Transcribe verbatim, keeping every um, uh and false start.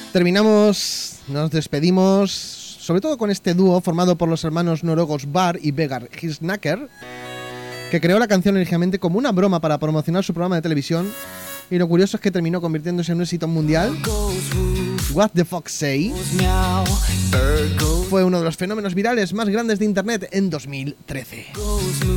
Terminamos, nos despedimos, sobre todo con este dúo formado por los hermanos noruegos Bar y Vegard Hisnaker, que creó la canción originalmente como una broma para promocionar su programa de televisión, y lo curioso es que terminó convirtiéndose en un éxito mundial. What the Fox Say fue uno de los fenómenos virales más grandes de internet en dos mil trece.